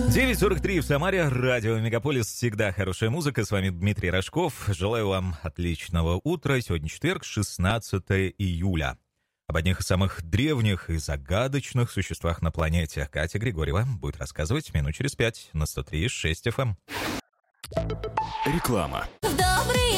9:43 в Самаре. Радио Мегаполис. Всегда хорошая музыка. С вами Дмитрий Рожков. Желаю вам отличного утра. Сегодня четверг, 16 июля. Об одних из самых древних и загадочных существах на планете Катя Григорьева будет рассказывать минут через 5 на 103.6 FM. Реклама. В добрые